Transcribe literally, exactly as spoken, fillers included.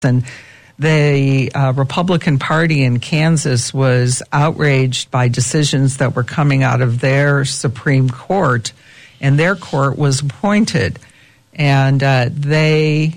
And the uh, Republican Party in Kansas was outraged by decisions that were coming out of their Supreme Court, and their court was appointed. And uh, they